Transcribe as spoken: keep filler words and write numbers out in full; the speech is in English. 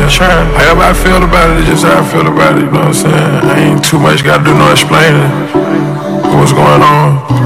trying. However I feel about it, it's just how I feel about it, you know what I'm saying? I ain't too much gotta do no explaining what's going on.